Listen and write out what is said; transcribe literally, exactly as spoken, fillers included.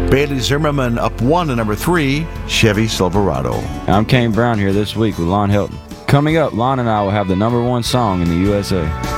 Bailey Zimmerman up one to number three, Chevy Silverado. I'm Kane Brown here this week with Lon Helton. Coming up, Lon and I will have the number one song in the U S A.